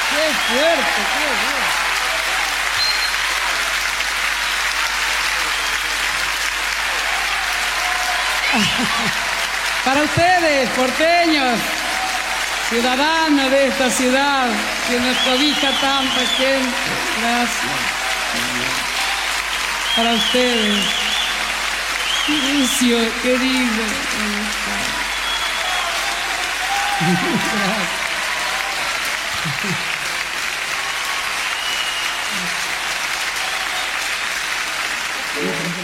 ¡Qué fuerte, qué fuerte! Para ustedes, porteños, ciudadanos de esta ciudad, que nos cobija tanta gente, gracias. Para ustedes, Lucio, querido, gracias.